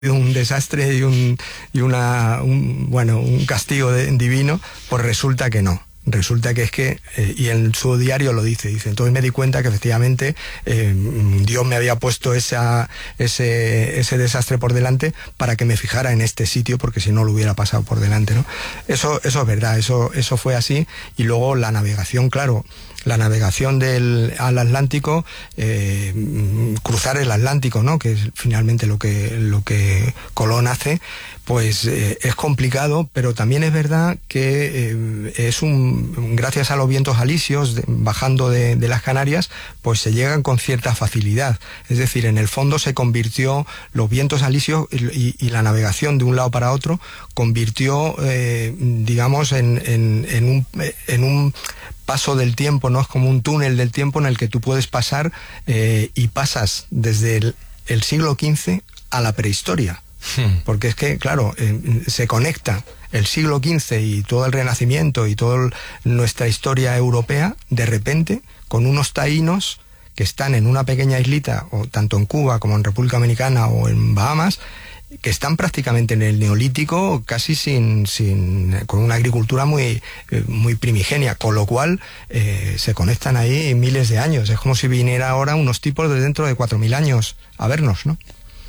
un desastre y un castigo divino, pues resulta que no. Resulta que es que, y en su diario lo dice, entonces me di cuenta que efectivamente Dios me había puesto ese desastre por delante para que me fijara en este sitio, porque si no lo hubiera pasado por delante, ¿no? Eso es verdad, eso fue así. Y luego la navegación, claro, la navegación al Atlántico, cruzar el Atlántico, ¿no? Que es finalmente lo que Colón hace, pues es complicado, pero también es verdad que gracias a los vientos alisios, bajando de las Canarias, pues se llegan con cierta facilidad. Es decir, en el fondo se convirtió los vientos alisios y la navegación de un lado para otro, convirtió, digamos, en un paso del tiempo, ¿no? Es como un túnel del tiempo en el que tú puedes pasar y pasas desde el siglo XV a la prehistoria. Porque es que, claro, se conecta el siglo XV y todo el Renacimiento y toda nuestra historia europea, de repente, con unos taínos que están en una pequeña islita, o tanto en Cuba como en República Dominicana o en Bahamas, que están prácticamente en el Neolítico, casi con una agricultura muy primigenia, con lo cual se conectan ahí miles de años. Es como si viniera ahora unos tipos de dentro de 4.000 años a vernos, ¿no?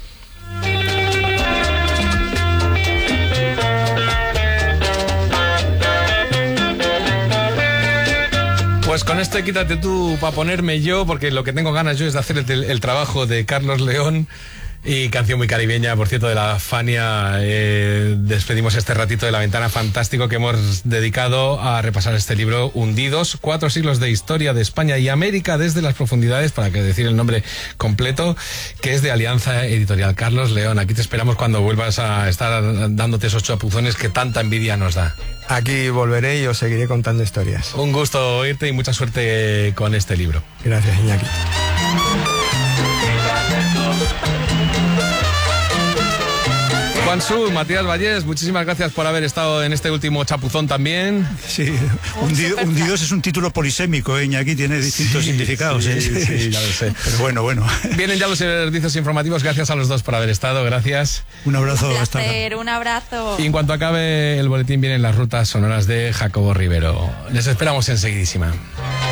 Pues con esto quítate tú para ponerme yo, porque lo que tengo ganas yo es de hacer el trabajo de Carlos León. Y canción muy caribeña, por cierto, de la Fania. Despedimos este ratito de La Ventana, fantástico, que hemos dedicado a repasar este libro, Hundidos, 4 siglos de historia de España y América desde las profundidades, para que decir el nombre completo, que es de Alianza Editorial. Carlos León, aquí te esperamos cuando vuelvas a estar dándote esos chapuzones que tanta envidia nos da. Aquí volveré y os seguiré contando historias. Un gusto oírte y mucha suerte con este libro. Gracias, Iñaki. Juansu, Matías Vallés, muchísimas gracias por haber estado en este último chapuzón también. Sí, Hundidos es un título polisémico, Iñaki, tiene distintos significados. Sí, ya lo sé. Pero bueno. Vienen ya los servicios informativos, gracias a los dos por haber estado, gracias. Un abrazo. Un placer, un abrazo. Y en cuanto acabe el boletín vienen las rutas sonoras de Jacobo Rivero. Les esperamos enseguidísima.